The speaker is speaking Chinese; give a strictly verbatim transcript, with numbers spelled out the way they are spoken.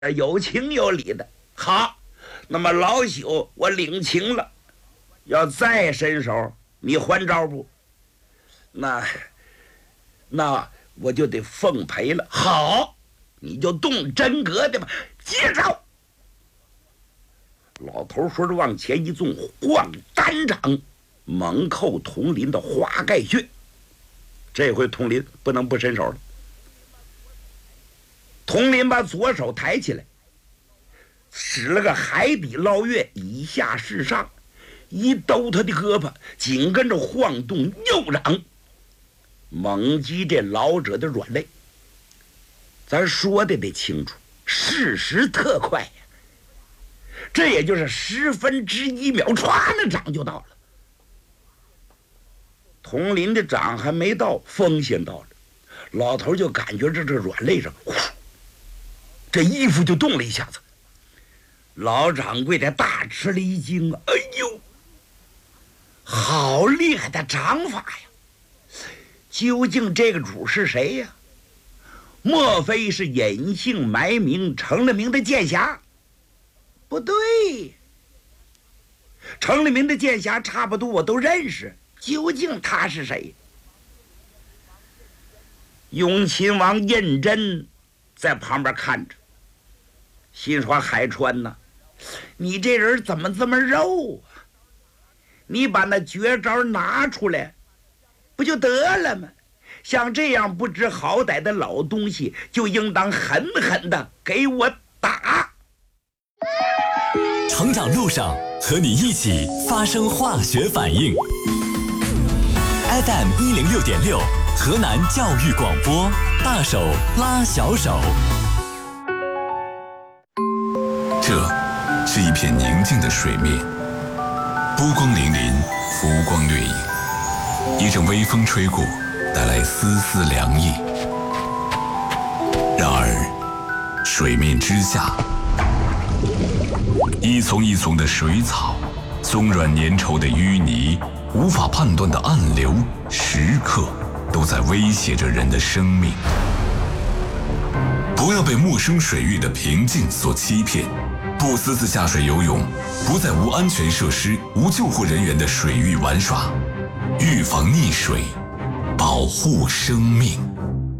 有情有理的。好，那么老朽我领情了，要再伸手，你还招不？那那我就得奉陪了。好，你就动真格的吧，接招！老头说着往前一纵，晃单掌猛扣佟林的华盖穴。这回佟林不能不伸手了。佟林把左手抬起来，使了个海底捞月，以下视上，一兜他的胳膊，紧跟着晃动右掌，猛击这老者的软肋。咱说的得清楚，事实特快呀，这也就是十分之一秒，歘，那掌就到了。佟林的掌还没到，风先到了，老头就感觉这这软肋上，呼，这衣服就动了一下子。老掌柜的大吃了一惊啊！哎呦，好厉害的掌法呀！究竟这个主是谁呀？莫非是隐姓埋名成了名的剑侠？不对，成了名的剑侠差不多我都认识，究竟他是谁？永亲王胤禛在旁边看着，心说海川呐，你这人怎么这么肉啊？你把那绝招拿出来不就得了吗？像这样不知好歹的老东西，就应当狠狠的给我打。 成长路上和你一起发生化学反应。F M 一零六点六，河南教育广播，大手拉小手。 这是一片宁静的水面，波光粼粼，浮光掠影。一阵微风吹过，带来丝丝凉意。然而，水面之下，一丛一丛的水草，松软粘稠的淤泥，无法判断的暗流，时刻都在威胁着人的生命。不要被陌生水域的平静所欺骗，不私自下水游泳，不在无安全设施、无救护人员的水域玩耍，预防溺水，保护生命。